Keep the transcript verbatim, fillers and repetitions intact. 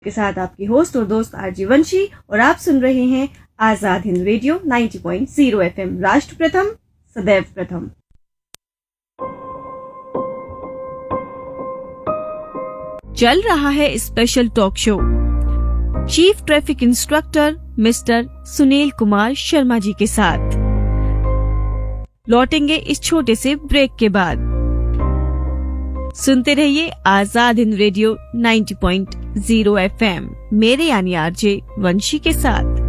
के साथ आपकी होस्ट और दोस्त आरजे वंशी, और आप सुन रहे हैं आजाद हिंद रेडियो नब्बे पॉइंट शून्य एफएम। राष्ट्र प्रथम सदैव प्रथम। चल रहा है special talk show chief traffic instructor mister Sunil Kumar Sharma ji के साथ। लौटेंगे इस छोटे से ब्रेक के बाद। सुनते रहिए आजाद हिंद रेडियो नब्बे पॉइंट शून्य एफएम, मेरे यानी आरजे वंशी के साथ।